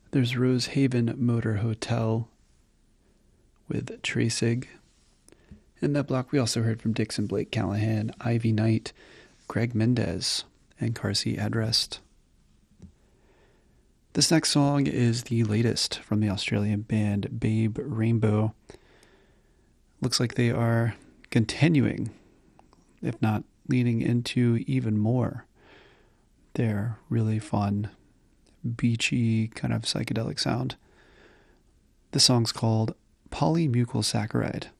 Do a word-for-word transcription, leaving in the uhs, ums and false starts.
There's Rose Haven Motor Hotel with Tracig. In that block, we also heard from Dixon Blake Callahan, Ivy Knight, Greg Mendez, and Carsey Adrest. This next song is the latest from the Australian band Babe Rainbow. Looks like they are continuing, if not leaning into even more, their really fun, beachy, kind of psychedelic sound. The song's called Polymucosacharide.